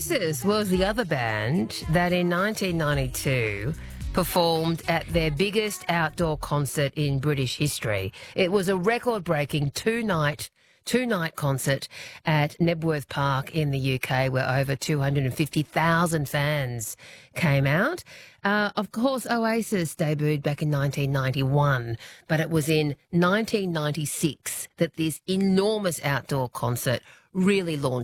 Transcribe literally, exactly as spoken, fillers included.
Oasis was the other band that in nineteen ninety-two performed at their biggest outdoor concert in British history. It was a record-breaking two-night two-night concert at Nebworth Park in the U K, where over two hundred fifty thousand fans came out. Uh, of course, Oasis debuted back in nineteen ninety-one, but it was in nineteen ninety-six that this enormous outdoor concert really launched